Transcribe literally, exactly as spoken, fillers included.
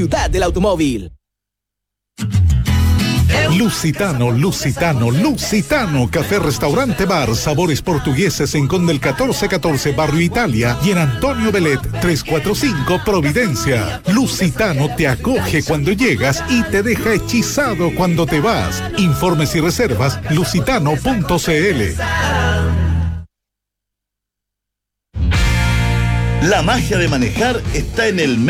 Ciudad del automóvil. Lusitano, Lusitano, Lusitano, café, restaurante, bar, sabores portugueses en Conde el catorce catorce, Barrio Italia, y en Antonio Belet, trescientos cuarenta y cinco, Providencia. Lusitano te acoge cuando llegas y te deja hechizado cuando te vas. Informes y reservas, lusitano punto cl. La magia de manejar está en el